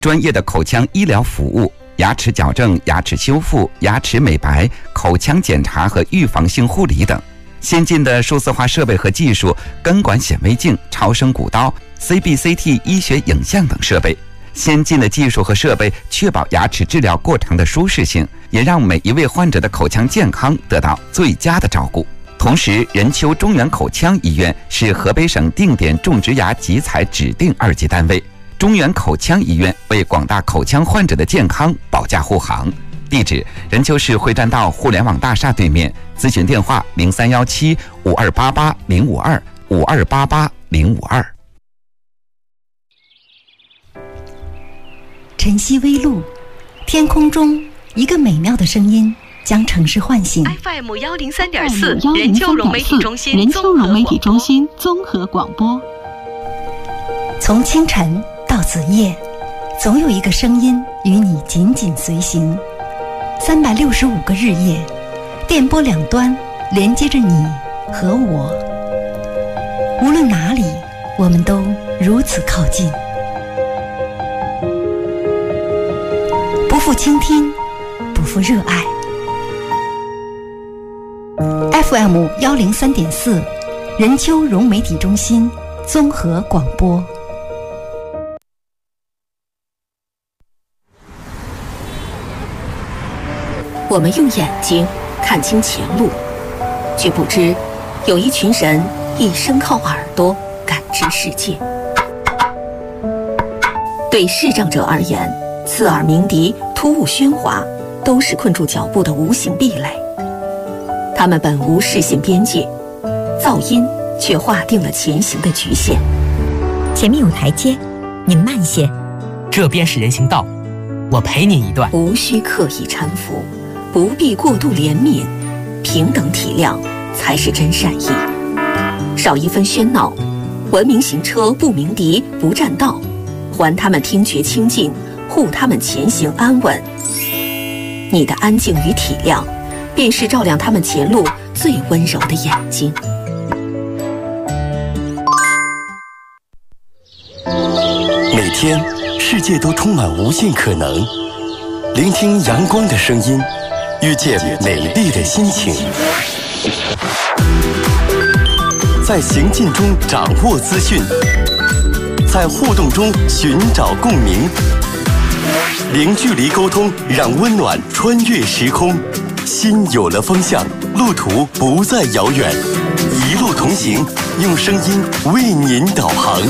专业的口腔医疗服务、牙齿矫正、牙齿修复、牙齿美白、口腔检查和预防性护理等。先进的数字化设备和技术，根管显微镜、超声骨刀、CBCT 医学影像等设备。先进的技术和设备确保牙齿治疗过程的舒适性，也让每一位患者的口腔健康得到最佳的照顾。同时，任丘中原口腔医院是河北省定点种植牙集采指定2级单位。中原口腔医院为广大口腔患者的健康保驾护航。地址：任丘市会栈道互联网大厦对面。咨询电话：0317-5288-052，5288-052。 晨曦微露，天空中一个美妙的声音将城市唤醒。 FM 103.4，任丘融媒体中心综合广播。 从清晨到子夜，总有一个声音与你紧紧随行。365个日夜，电波两端连接着你和我。无论哪里，我们都如此靠近。不负倾听，不负热爱。FM 103.4，任丘融媒体中心综合广播。 我们用眼睛看清前路，却不知有一群人一生靠耳朵感知世界。对视障者而言，刺耳鸣笛、突兀喧哗都是困住脚步的无形壁垒。他们本无视线边界，噪音却划定了前行的局限。 前面有台阶，你慢些。 这边是人行道，我陪你一段。 无需刻意搀扶，不必过度怜悯，平等体谅才是真善意。少一分喧闹，文明行车不鸣笛不占道，还他们听觉清净，护他们前行安稳。你的安静与体谅，便是照亮他们前路最温柔的眼睛。 每天，世界都充满无限可能。聆听阳光的声音，遇见美丽的心情，在行进中掌握资讯，在互动中寻找共鸣。零距离沟通，让温暖穿越时空。心有了方向，路途不再遥远。一路同行，用声音为您导航。